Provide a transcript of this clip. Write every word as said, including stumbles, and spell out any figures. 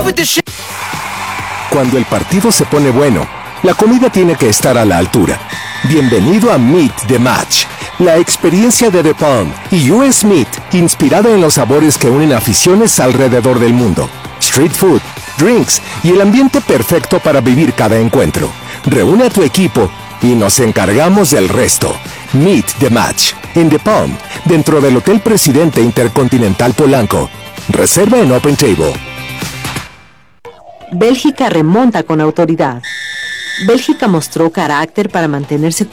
Cuando el partido se pone bueno, la comida tiene que estar a la altura. Bienvenido a Meet the Match, la experiencia de The Palm y U S Meat, inspirada en los sabores que unen aficiones alrededor del mundo. Street food, drinks y el ambiente perfecto para vivir cada encuentro. Reúne a tu equipo y nos encargamos del resto. Meet the Match, en The Palm, dentro del Hotel Presidente Intercontinental Polanco. Reserva en Open Table. Bélgica remonta con autoridad. Bélgica mostró carácter para mantenerse